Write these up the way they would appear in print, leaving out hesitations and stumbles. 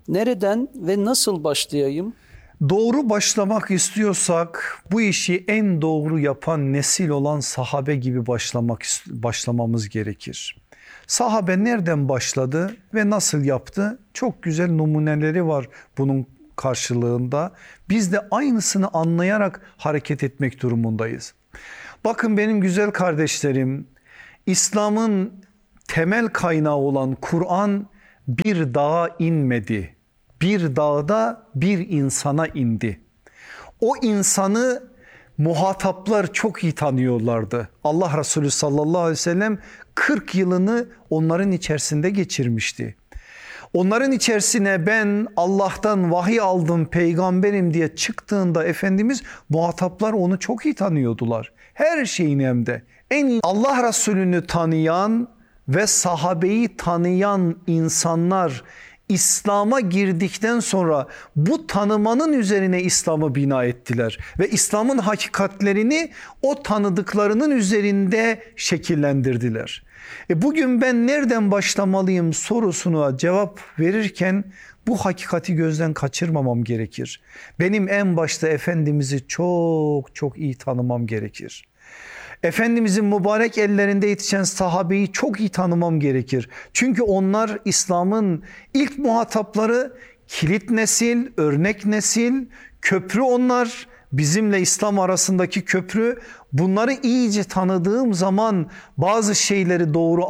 Nereden ve nasıl başlayayım? Doğru başlamak istiyorsak bu işi en doğru yapan nesil olan sahabe gibi başlamamız gerekir. Sahabe nereden başladı ve nasıl yaptı? Çok güzel numuneleri var bunun karşılığında. Biz de aynısını anlayarak hareket etmek durumundayız. Bakın benim güzel kardeşlerim, İslam'ın temel kaynağı olan Kur'an bir dağa inmedi. Bir dağda bir insana indi. O insanı muhataplar çok iyi tanıyorlardı. Allah Resulü sallallahu aleyhi ve sellem 40 yılını onların içerisinde geçirmişti. Onların içerisine ben Allah'tan vahiy aldım, peygamberim diye çıktığında Efendimiz, muhataplar onu çok iyi tanıyordular. Her şeyin hem de. En iyi Allah Resulü'nü tanıyan ve sahabeyi tanıyan insanlar İslam'a girdikten sonra bu tanımanın üzerine İslam'ı bina ettiler. Ve İslam'ın hakikatlerini o tanıdıklarının üzerinde şekillendirdiler. Bugün ben nereden başlamalıyım sorusuna cevap verirken bu hakikati gözden kaçırmamam gerekir. Benim en başta Efendimiz'i çok iyi tanımam gerekir. Efendimizin mübarek ellerinde yetişen sahabeyi çok iyi tanımam gerekir. Çünkü onlar İslam'ın ilk muhatapları, kilit nesil, örnek nesil, köprü onlar. Bizimle İslam arasındaki köprü. Bunları iyice tanıdığım zaman bazı şeyleri doğru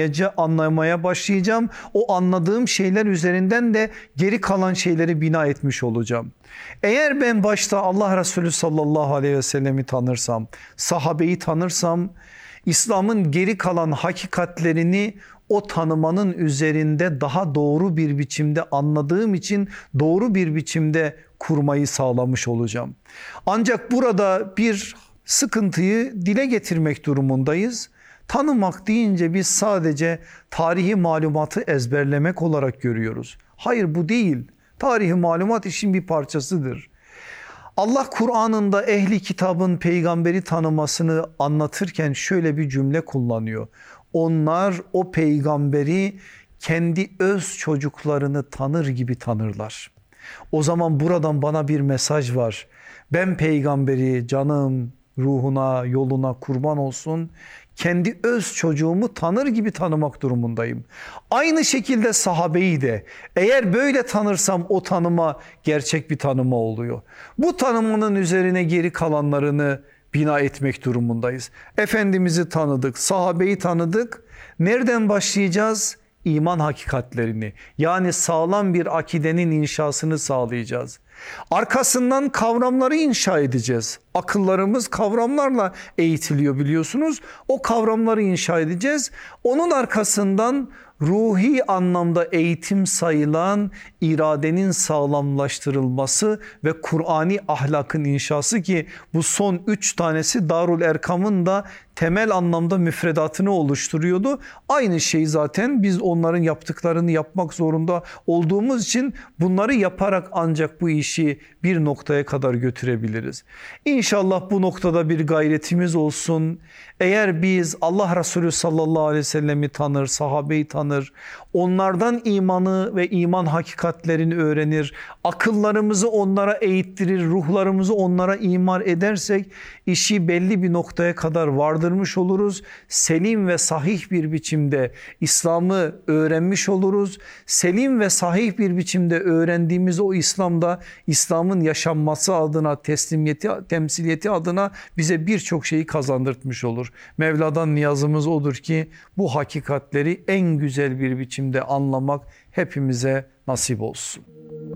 anlamaya başlayacağım. O anladığım şeyler üzerinden de geri kalan şeyleri bina etmiş olacağım. Eğer ben başta Allah Resulü sallallahu aleyhi ve sellemi tanırsam, sahabeyi tanırsam, İslam'ın geri kalan hakikatlerini o tanımanın üzerinde daha doğru bir biçimde anladığım için doğru bir biçimde kurmayı sağlamış olacağım. Ancak burada bir sıkıntıyı dile getirmek durumundayız. Tanımak deyince biz sadece tarihi malumatı ezberlemek olarak görüyoruz. Hayır, bu değil. Tarihi malumat işin bir parçasıdır. Allah Kur'an'ında ehli kitabın peygamberi tanımasını anlatırken şöyle bir cümle kullanıyor. Onlar o peygamberi kendi öz çocuklarını tanır gibi tanırlar. O zaman buradan bana bir mesaj var. Ben peygamberi canım, ruhuna, yoluna kurban olsun, kendi öz çocuğumu tanır gibi tanımak durumundayım. Aynı şekilde sahabeyi de eğer böyle tanırsam o tanıma gerçek bir tanıma oluyor. Bu tanımanın üzerine geri kalanlarını bina etmek durumundayız. Efendimiz'i tanıdık, sahabeyi tanıdık. Nereden başlayacağız? İman hakikatlerini, yani sağlam bir akidenin inşasını sağlayacağız. Arkasından kavramları inşa edeceğiz. Akıllarımız kavramlarla eğitiliyor biliyorsunuz. O kavramları inşa edeceğiz. Onun arkasından ruhi anlamda eğitim sayılan iradenin sağlamlaştırılması ve Kur'ani ahlakın inşası, ki bu son 3 tanesi Darul Erkam'ın da temel anlamda müfredatını oluşturuyordu. Aynı şey zaten biz onların yaptıklarını yapmak zorunda olduğumuz için bunları yaparak ancak bu işi bir noktaya kadar götürebiliriz. İnşallah bu noktada bir gayretimiz olsun. Eğer biz Allah Resulü sallallahu aleyhi ve sellemi tanır, sahabeyi tanır, onlardan imanı ve iman hakikatlerini öğrenir, akıllarımızı onlara eğittirir, ruhlarımızı onlara imar edersek işi belli bir noktaya kadar vardırmış oluruz. Selim ve sahih bir biçimde İslam'ı öğrenmiş oluruz. Selim ve sahih bir biçimde öğrendiğimiz o İslam'da İslam'ın yaşanması adına, teslimiyeti, temsiliyeti adına bize birçok şeyi kazandırtmış olur. Mevla'dan niyazımız odur ki bu hakikatleri en güzel bir biçimde anlamak hepimize nasip olsun.